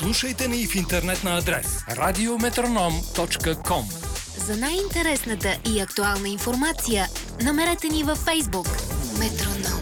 Слушайте ни в интернет на адрес radiometronom.com. За най-интересната и актуална информация намерете ни във Фейсбук. Метроном.